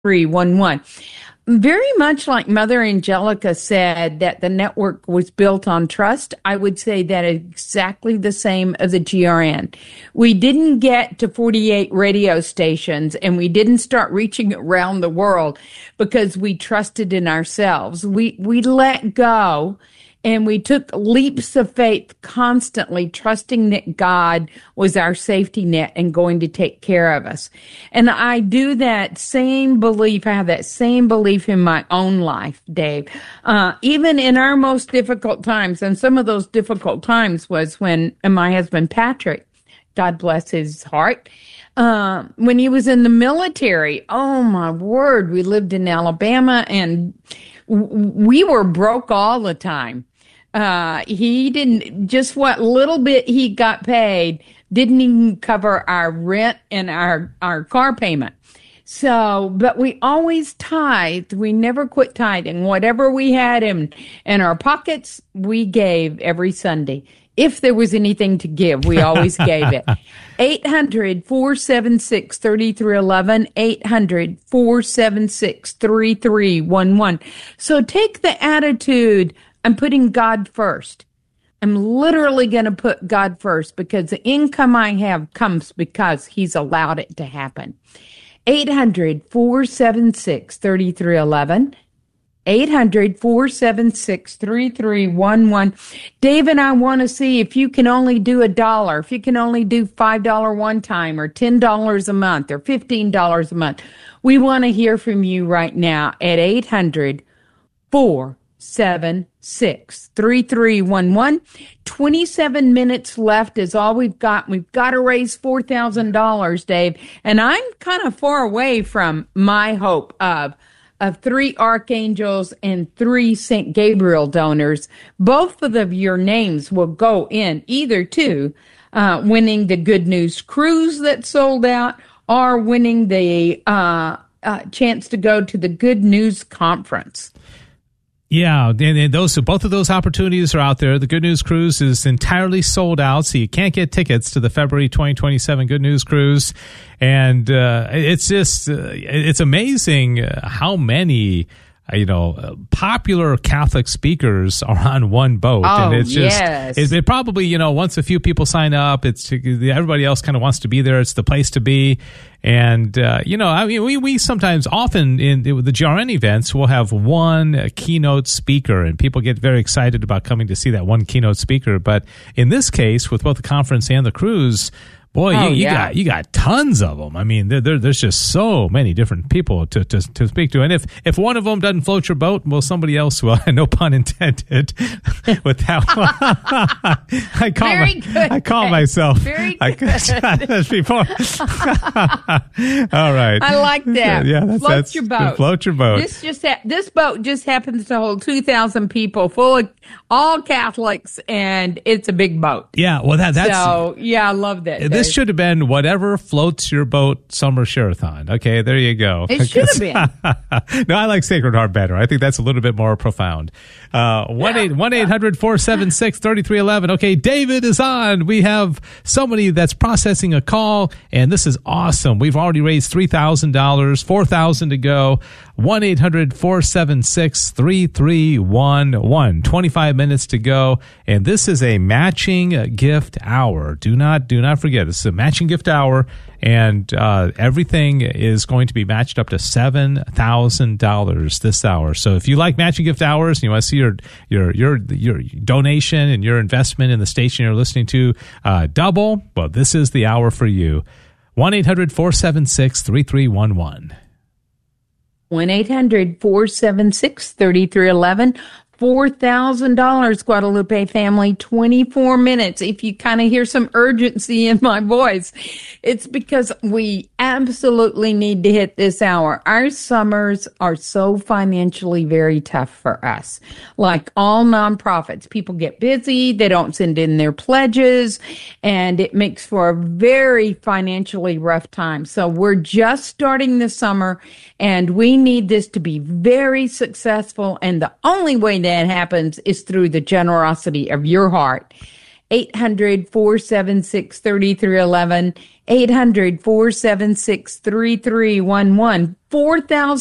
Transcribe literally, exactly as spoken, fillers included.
three one one. Very much like Mother Angelica said that the network was built on trust, I would say that exactly the same of the G R N. We didn't get to forty-eight radio stations and we didn't start reaching around the world because we trusted in ourselves. We, we let go. And we took leaps of faith constantly, trusting that God was our safety net and going to take care of us. And I do that same belief. I have that same belief in my own life, Dave. Uh, even in our most difficult times, and some of those difficult times was when my husband Patrick, God bless his heart, uh, when he was in the military. Oh my word, we lived in Alabama and w- we were broke all the time. Uh, he didn't, just what little bit he got paid didn't even cover our rent and our, our car payment. So, but we always tithed. We never quit tithing. Whatever we had in, in our pockets, we gave every Sunday. If there was anything to give, we always gave it. eight hundred, four seven six, three three one one, eight hundred, four seven six, three three one one. So take the attitude, I'm putting God first. I'm literally going to put God first because the income I have comes because He's allowed it to happen. eight hundred, four seven six, three three one one. eight hundred, four seven six, three three one one. David, I want to see if you can only do a dollar, if you can only do five dollars one time or ten dollars a month or fifteen dollars a month. We want to hear from you right now at eight hundred, four seven six, three three one one. twenty-seven minutes left is all we've got. We've got to raise four thousand dollars, Dave. And I'm kind of far away from my hope of of three archangels and three Saint Gabriel donors. Both of the, your names will go in either to uh, winning the Good News Cruise that sold out or winning the uh, uh, chance to go to the Good News Conference. Yeah, and, and those both of those opportunities are out there. The Good News Cruise is entirely sold out, so you can't get tickets to the February twenty twenty-seven Good News Cruise. And uh, it's just, uh, it's amazing how many, you know, popular Catholic speakers are on one boat. Oh, and it's just, yes. it, it probably, you know, once a few people sign up, it's everybody else kind of wants to be there. It's the place to be. And, uh, you know, I mean, we, we sometimes often in the G R N events, we'll have one keynote speaker and people get very excited about coming to see that one keynote speaker. But in this case, with both the conference and the cruise, boy, oh, you, you yeah. got you got tons of them. I mean, there, there, there's just so many different people to, to to speak to. And if if one of them doesn't float your boat, well, somebody else will. No pun intended. With that one, I call Very my, good. I call myself. Very I, good. before. All right. I like that. Yeah, that's float that's your boat. Float your boat. This just ha- this boat just happens to hold two thousand people, full of all Catholics, and it's a big boat. Yeah, well, that that's so yeah, I love that. This Dave. should have been whatever floats your boat summer share-a-thon. Okay, there you go. It should have been. No, I like Sacred Heart better. I think that's a little bit more profound. Uh, one eight hundred, four seven six, three three one one. Okay, David is on. We have somebody that's processing a call, and this is awesome. We've already raised three thousand dollars, four thousand dollars to go. one eight hundred, four seven six, three three one one. twenty-five minutes to go, and this is a matching gift hour. Do not, do not forget, this is a matching gift hour, and uh, everything is going to be matched up to seven thousand dollars this hour. So if you like matching gift hours and you want to see your your your your donation and your investment in the station you're listening to uh, double, well, this is the hour for you. one eight hundred, four seven six, three three one one. one eight hundred, four seven six, three three one one. four thousand dollars, Guadalupe family, twenty-four minutes. If you kind of hear some urgency in my voice, it's because we absolutely need to hit this hour. Our summers are so financially very tough for us. Like all nonprofits, people get busy, they don't send in their pledges, and it makes for a very financially rough time. So we're just starting the summer, and we need this to be very successful, and the only way that happens is through the generosity of your heart. eight hundred, four seven six, three three one one, eight hundred, four seven six, three three one one. four thousand